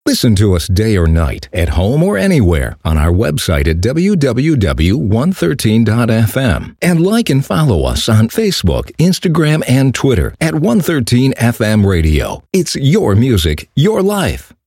Listen to us day or night, at home or anywhere, on our website at www.113.fm. And like and follow us on Facebook, Instagram, and Twitter at 113 FM Radio. It's your music, your life.